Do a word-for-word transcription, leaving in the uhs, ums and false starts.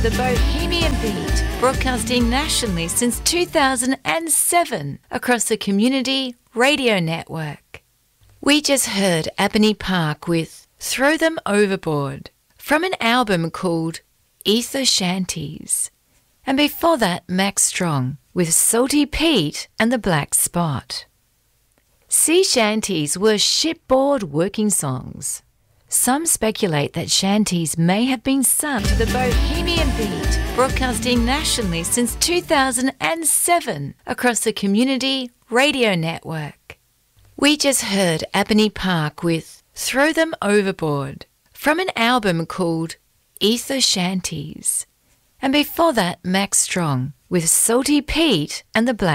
the Bohemian Beat, broadcasting nationally since two thousand seven across the Community Radio Network. We just heard Ebony Park with Throw Them Overboard from an album called Ether Shanties. And before that, Max Strong with Salty Pete and the Black Spot. Sea shanties were shipboard working songs. Some speculate that shanties may have been sung to the Bohemian Beat, broadcasting nationally since two thousand seven across the Community Radio Network. We just heard Ebony Park with Throw Them Overboard from an album called Ether Shanties. And before that, Max Strong with Salty Pete and the Black